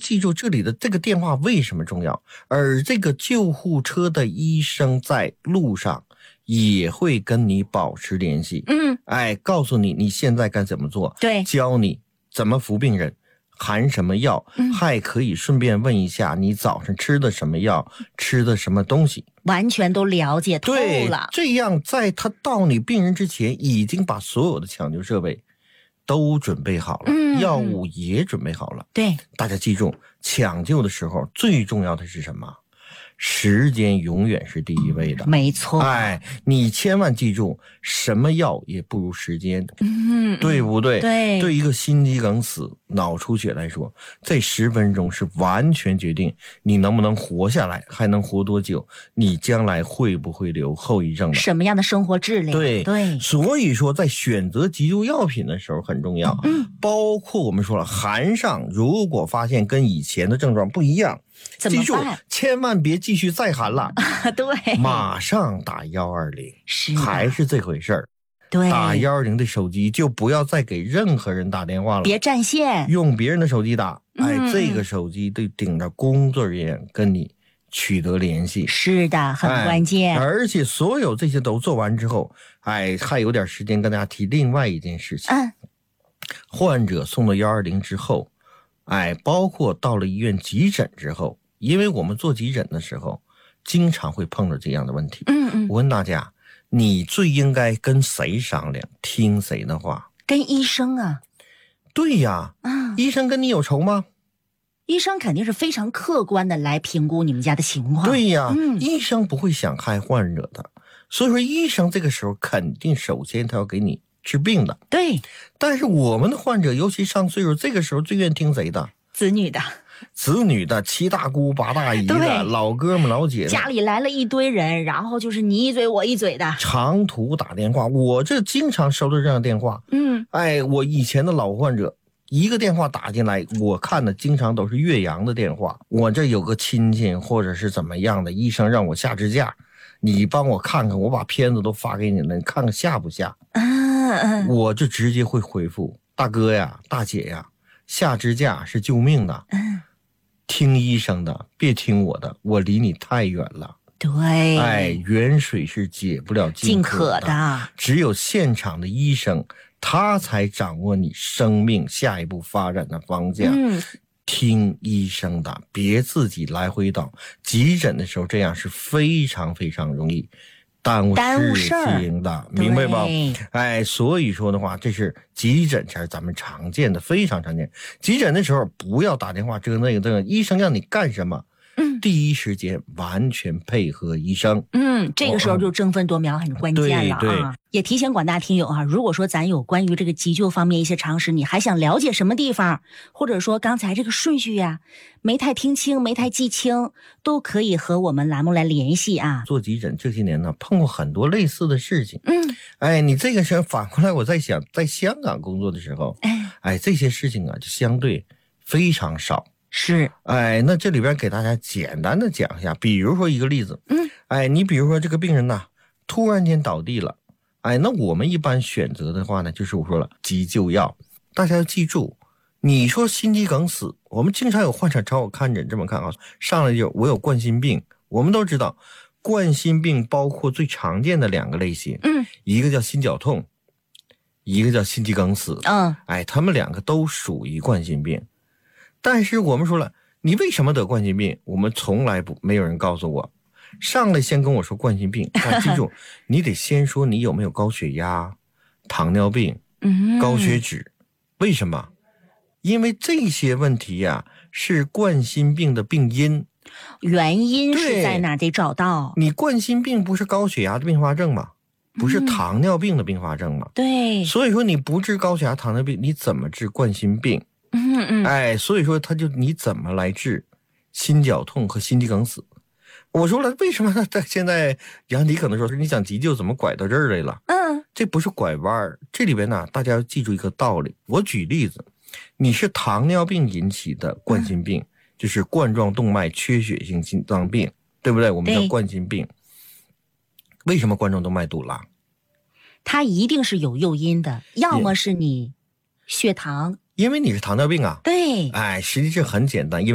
记住这里的这个电话为什么重要，而这个救护车的医生在路上也会跟你保持联系，告诉你你现在该怎么做， 对， 教你怎么扶病人，含什么药，还可以顺便问一下你早上吃的什么药，吃的什么东西， 完全都了解透了。 这样在他到你病人之前，已经把所有的抢救设备都准备好了，药物也准备好了。 对， 大家记住，抢救的时候最重要的是什么？时间永远是第一位的， 没错。 你千万记住，什么药也不如时间，对不对？ 对， 对一个心肌梗死、脑出血来说，这10分钟是完全决定你能不能活下来，还能活多久，你将来会不会留后遗症的， 什么样的生活质量？ 对，所以说在选择急救药品的时候很重要，包括我们说了，含上如果发现跟以前的症状不一样，记住千万别继续再含了对， 马上打120，还是这回事儿。 对， 打120的手机就不要再给任何人打电话了， 别占线， 用别人的手机打，这个手机得顶着工作人员跟你取得联系， 是的，很关键。 而且所有这些都做完之后，还有点时间跟大家提另外一件事情，患者送到120之后，包括到了医院急诊之后，因为我们做急诊的时候经常会碰到这样的问题，我问大家，你最应该跟谁商量，听谁的话？ 跟医生啊。 对呀，医生跟你有仇吗？ 医生肯定是非常客观的来评估你们家的情况。 对呀，医生不会想害患者的，所以说医生这个时候肯定首先他要给你治病的。 对， 但是我们的患者尤其上岁数，这个时候最愿听谁的？ 子女的， 七大姑八大姨的，老哥们老姐的， 家里来了一堆人，然后就是你一嘴我一嘴的， 长途打电话，我这经常收到这样的电话。我以前的老患者一个电话打进来，我看的经常都是岳阳的电话，我这有个亲戚或者是怎么样的，医生让我下支架，你帮我看看，我把片子都发给你了，你看看下不下。我就直接会回复，大哥呀大姐呀，下支架是救命的，听医生的，别听我的，我离你太远了。 对， 远水是解不了近渴的，只有现场的医生，他才掌握你生命下一步发展的方向。听医生的，别自己来回倒。急诊的时候这样是非常非常容易耽误事情的，明白吧？所以说的话，这是急诊才是咱们常见的，非常常见。急诊的时候不要打电话这个那个，医生让你干什么，第一时间完全配合医生。 这个时候就争分夺秒很关键了啊！ 对， 也提醒广大听友啊，如果说咱有关于这个急救方面一些常识，你还想了解什么地方，或者说刚才这个顺序呀没太听清没太记清，都可以和我们栏目来联系啊。 做急诊这些年呢，碰过很多类似的事情。你这个时候反过来我在想，在香港工作的时候，这些事情啊就相对非常少。 是， 那这里边给大家简单的讲一下，比如说一个例子，你比如说这个病人呢突然间倒地了，那我们一般选择的话呢，就是我说了急救药。大家要记住，你说心肌梗死，我们经常有患者找我看诊这么看啊，上来就我有冠心病，我们都知道冠心病包括最常见的2个类型，一个叫心绞痛，一个叫心肌梗死，他们2个都属于冠心病。但是我们说了，你为什么得冠心病？我们从来没有人告诉我，上来先跟我说冠心病，但记住，你得先说你有没有高血压、糖尿病、高血脂。为什么？因为这些问题呀，是冠心病的病因， 原因是在哪得找到。 你冠心病不是高血压的并发症吗？不是糖尿病的并发症吗？ 对， 所以说你不治高血压、糖尿病，你怎么治冠心病？所以说你怎么来治心绞痛和心肌梗死？我说了，为什么现在杨迪可能说是你讲急救怎么拐到这儿来了？这不是拐弯，这里边呢，大家要记住一个道理。我举例子，你是糖尿病引起的冠心病，就是冠状动脉缺血性心脏病，对不对？我们叫冠心病。为什么冠状动脉堵了？ 它一定是有诱因的，要么是你血糖， 因为你是糖尿病啊。 对， 实际上很简单，因为